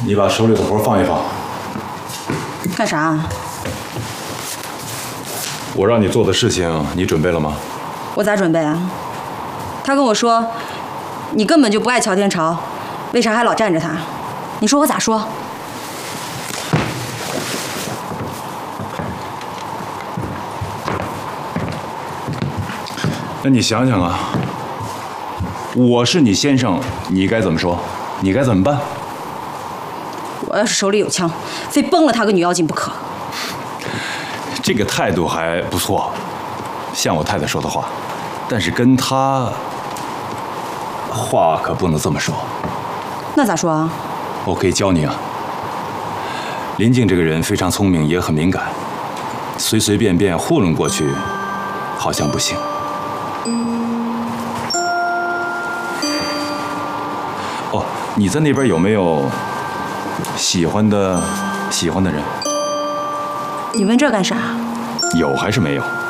你把手里的活放一放。 干啥？ 我让你做的事情，你准备了吗？ 我咋准备啊？他跟我说，你根本就不爱乔天朝，为啥还老站着他？你说我咋说？ 那你想想啊，我是你先生，你该怎么说？你该怎么办？ 我要是手里有枪，非崩了他个女妖精不可。 这个态度还不错，像我太太说的话，但是跟他话可不能这么说。 那咋说啊？ 我可以教你啊。林静这个人非常聪明，也很敏感，随随便便糊弄过去，好像不行。哦，你在那边有没有喜欢的人？ 你问这干啥？ 有还是没有？